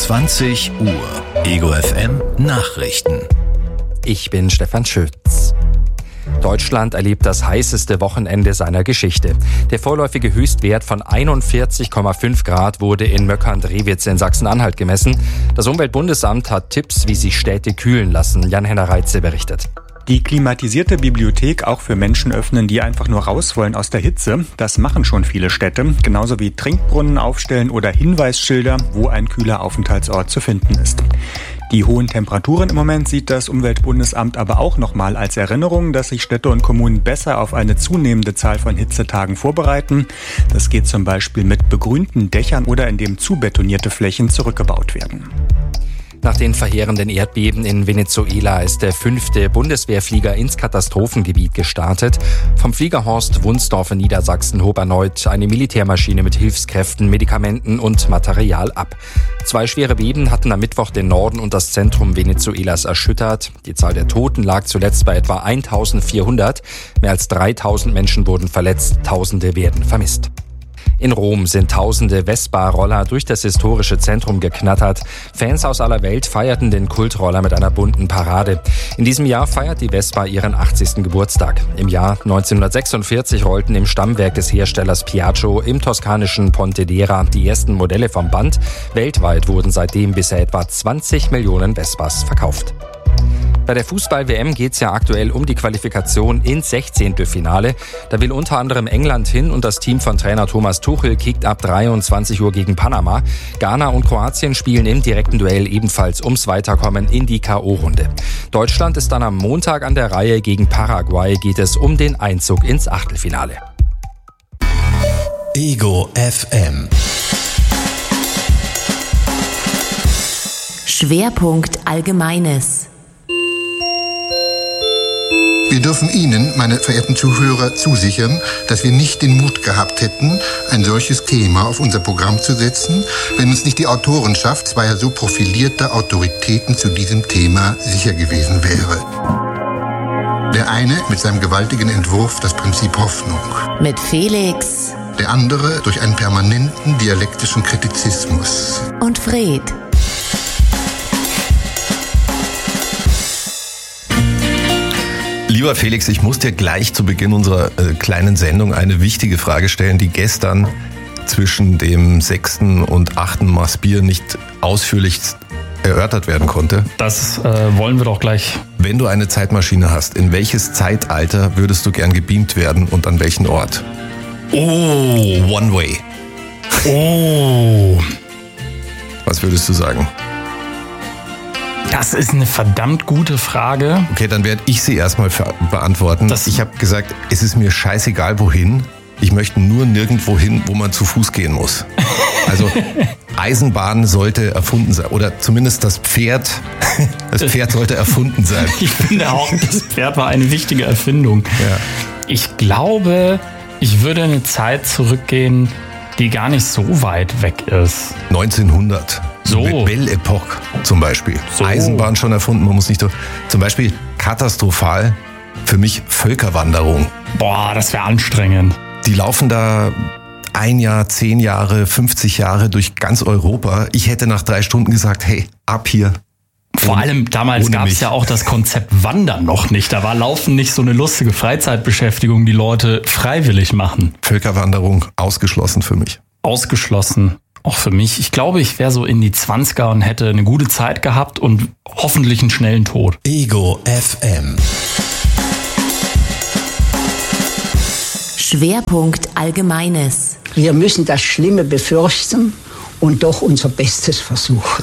20 Uhr. Ego FM Nachrichten. Ich bin Stefan Schütz. Deutschland erlebt das heißeste Wochenende seiner Geschichte. Der vorläufige Höchstwert von 41,5 Grad wurde in Möckern-Drewitz in Sachsen-Anhalt gemessen. Das Umweltbundesamt hat Tipps, wie sich Städte kühlen lassen. Jan-Henner Reitze berichtet. Die klimatisierte Bibliothek auch für Menschen öffnen, die einfach nur raus wollen aus der Hitze. Das machen schon viele Städte. Genauso wie Trinkbrunnen aufstellen oder Hinweisschilder, wo ein kühler Aufenthaltsort zu finden ist. Die hohen Temperaturen im Moment sieht das Umweltbundesamt aber auch nochmal als Erinnerung, dass sich Städte und Kommunen besser auf eine zunehmende Zahl von Hitzetagen vorbereiten. Das geht zum Beispiel mit begrünten Dächern oder indem zubetonierte Flächen zurückgebaut werden. Nach den verheerenden Erdbeben in Venezuela ist der 5. Bundeswehrflieger ins Katastrophengebiet gestartet. Vom Flieger Horst Wunsdorf in Niedersachsen hob erneut eine Militärmaschine mit Hilfskräften, Medikamenten und Material ab. 2 schwere Beben hatten am Mittwoch den Norden und das Zentrum Venezuelas erschüttert. Die Zahl der Toten lag zuletzt bei etwa 1400. Mehr als 3000 Menschen wurden verletzt, Tausende werden vermisst. In Rom sind tausende Vespa-Roller durch das historische Zentrum geknattert. Fans aus aller Welt feierten den Kultroller mit einer bunten Parade. In diesem Jahr feiert die Vespa ihren 80. Geburtstag. Im Jahr 1946 rollten im Stammwerk des Herstellers Piaggio im toskanischen Pontedera die ersten Modelle vom Band. Weltweit wurden seitdem bisher etwa 20 Millionen Vespas verkauft. Bei der Fußball-WM geht's ja aktuell um die Qualifikation ins 16. Finale. Da will unter anderem England hin und das Team von Trainer Thomas Tuchel kickt ab 23 Uhr gegen Panama. Ghana und Kroatien spielen im direkten Duell ebenfalls ums Weiterkommen in die K.O.-Runde. Deutschland ist dann am Montag an der Reihe. Gegen Paraguay geht es um den Einzug ins Achtelfinale. Ego FM. Schwerpunkt Allgemeines. Wir dürfen Ihnen, meine verehrten Zuhörer, zusichern, dass wir nicht den Mut gehabt hätten, ein solches Thema auf unser Programm zu setzen, wenn uns nicht die Autorenschaft zweier so profilierter Autoritäten zu diesem Thema sicher gewesen wäre. Der eine mit seinem gewaltigen Entwurf Das Prinzip Hoffnung. Mit Felix. Der andere durch einen permanenten dialektischen Kritizismus. Und Fred. Lieber Felix, ich muss dir gleich zu Beginn unserer kleinen Sendung eine wichtige Frage stellen, die gestern zwischen dem 6. und 8. Maß Bier nicht ausführlich erörtert werden konnte. Das wollen wir doch gleich. Wenn du eine Zeitmaschine hast, in welches Zeitalter würdest du gern gebeamt werden und an welchen Ort? Oh, One Way. Oh. Was würdest du sagen? Das ist eine verdammt gute Frage. Okay, dann werde ich sie erstmal beantworten. Ich habe gesagt, es ist mir scheißegal wohin. Ich möchte nur nirgendwo hin, wo man zu Fuß gehen muss. Also Eisenbahn sollte erfunden sein. Oder zumindest das Pferd. Das Pferd sollte erfunden sein. Ich finde auch, das Pferd war eine wichtige Erfindung. Ja. Ich glaube, ich würde eine Zeit zurückgehen, die gar nicht so weit weg ist. 1900. So. Belle Epoque zum Beispiel. So. Eisenbahn schon erfunden, man muss nicht durch. Zum Beispiel katastrophal für mich Völkerwanderung. Boah, das wäre anstrengend. Die laufen da 1 Jahr, 10 Jahre, 50 Jahre durch ganz Europa. Ich hätte nach 3 Stunden gesagt, hey, ab hier. Vor allem damals gab es ja auch das Konzept Wandern noch nicht. Da war Laufen nicht so eine lustige Freizeitbeschäftigung, die Leute freiwillig machen. Völkerwanderung ausgeschlossen für mich. Ausgeschlossen. Auch für mich. Ich glaube, ich wäre so in die 20er und hätte eine gute Zeit gehabt und hoffentlich einen schnellen Tod. Ego FM. Schwerpunkt Allgemeines. Wir müssen das Schlimme befürchten und doch unser Bestes versuchen.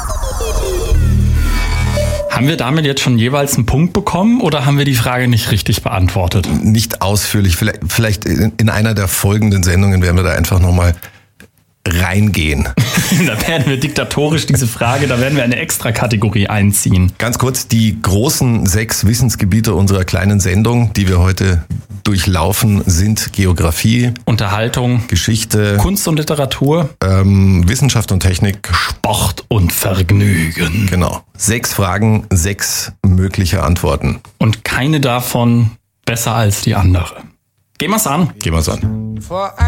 Haben wir damit jetzt schon jeweils einen Punkt bekommen oder haben wir die Frage nicht richtig beantwortet? Nicht ausführlich. Vielleicht in einer der folgenden Sendungen werden wir da einfach nochmal reingehen. Da werden wir diktatorisch diese Frage, da werden wir eine Extra-Kategorie einziehen. Ganz kurz, die großen 6 Wissensgebiete unserer kleinen Sendung, die wir heute durchlaufen, sind Geografie, Unterhaltung, Geschichte, Kunst und Literatur, Wissenschaft und Technik, Sport und Vergnügen. Genau. 6 Fragen, 6 mögliche Antworten. Und keine davon besser als die andere. Gehen wir's an. Gehen wir's an.